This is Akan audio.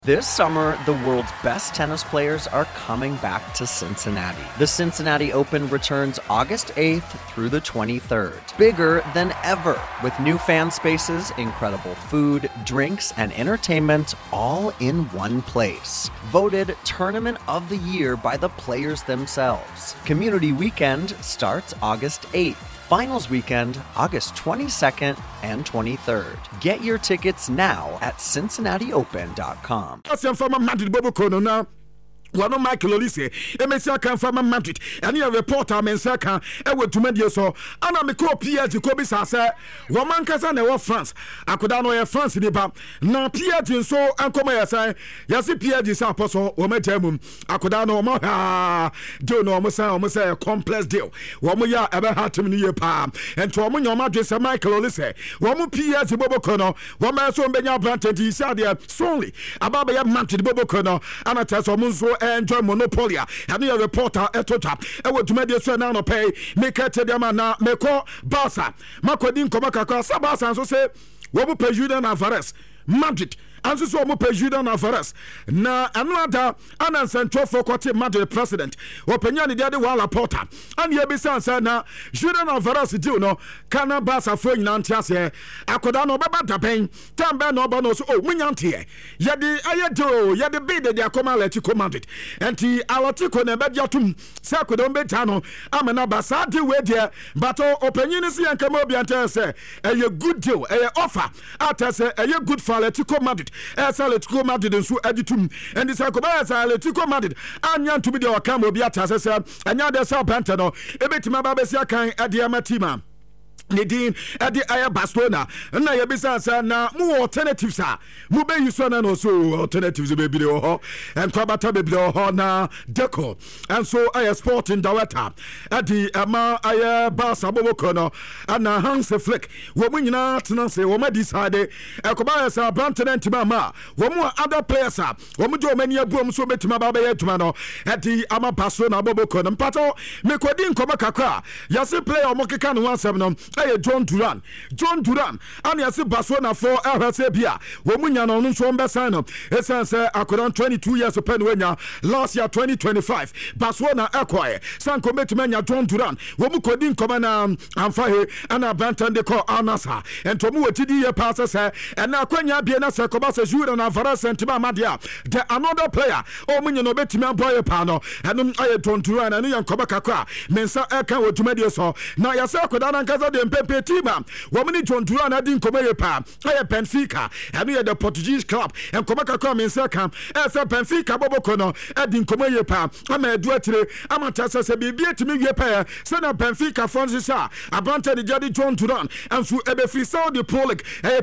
This summer, the world's best tennis players are coming back to Cincinnati. The Cincinnati Open returns August 8th through the 23rd. Bigger than ever, with new fan spaces, incredible food, drinks, and entertainment all in one place. Voted Tournament of the Year by the players themselves. Community Weekend starts August 8th. Finals weekend, August 22nd and 23rd. Get your tickets now at CincinnatiOpen.com. Wano Michael Olise emesi aka mfama Madrid ene ya reporter mensa aka ewe tumadie so ana me ko PSG ko bi sase wo mankasa na wo France akoda no ye France ni ba na PSG so ankoma ya sai ya si PSG sa aposo wo matamum akoda no mo ha do no mo say complex deal wo mo ya ebe hatim ni ye pa ento mo nyoma dwe se Michael Olise wo mo PSG boboko no wo ma so mbenya branch ti isi ade solely ababa ya Madrid boboko no ana taso mo so enjoy monopoly and your reporter etota e wo tumade so na no pay make tediama na meko Barca makodi nkoma kakwa Barca so say wo bu pe Julian Alvarez Madrid anso so mo pe Julian Alvarez na another anan central for court Madrid president openya ne de wala porta and ye be sansa na Julian Alvarez deal no kana Barca fo nyina ntiase akoda no baba dapen tambe no ba no so munyante ye de ayedo ye de bid de akoma Atletico Madrid enti Atletico na be diatum se akoda mbeta no amena Barca de we de but openya ni se yankama obiante se a good deal a offer atase a good for Atletico Madrid Atletico Madrid nso aditum and this Atletico Madrid anya to be the wakam obi atase se anya de sa panta no ebetima ba besia kan adiama tima Nidin at the Aya Barcelona, and I have na more alternatives. Mube Yusana no so alternatives baby and Kabata baby na Deco, and so I Sporting Director at the Ama Aya Barca Bobokono and Hans Flick. Woman Nancy, woman decided Akobasa Branton and Timama, one more other players, one more many booms so bet Mababa Tumano at the Ama Barcelona Bobokon and Pato, Mekodin Komakaka, Yasi player Mokikan 17. John Duran and yasi Barcelona for Arabia womunya no nso mbesa no esense akodan 22 years open wenya last year 2025 Barcelona acquire sanko metimenya John Duran womu kodin komana amfahe ana bantan de call Anasa and tomu wetidi ye pass say and akwanya bia na se kobasa Julian Alvarez sentima madia the another player omunya no betimi boy pa no and aye John Duran and yan kobaka kwa mensa eka wotumadi so na yasi akodan ankaza de Pepe Tima, woman John Duran adin komeye pa, aye Benfica, and we the Portuguese club, and Komaka come in second, as a Benfica Bobokono, adin komeye pa, I'm a duetre, I'm a tessa se be to me ye pair, send a Benfica Francis, a banter the Jadi John Duran, and through Ebefisa the Polik,